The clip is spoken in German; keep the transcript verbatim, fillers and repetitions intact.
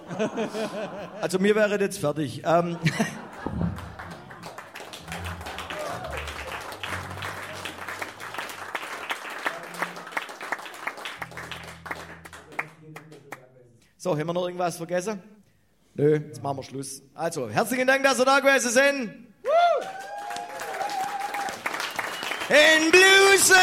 Also mir wäre jetzt fertig. Ähm So, haben wir noch irgendwas vergessen? Nö, jetzt machen wir Schluss. Also, herzlichen Dank, dass ihr da gewesen sind. In Blues!